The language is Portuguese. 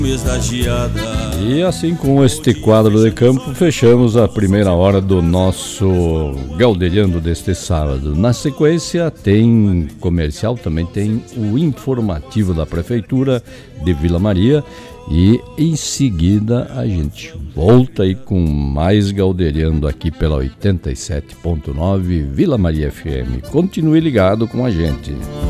E assim, com este quadro de campo, fechamos a primeira hora do nosso Galderiando deste sábado. Na sequência tem comercial, também tem o informativo da Prefeitura de Vila Maria. E em seguida a gente volta aí com mais Galderiando aqui pela 87.9 Vila Maria FM. Continue ligado com a gente.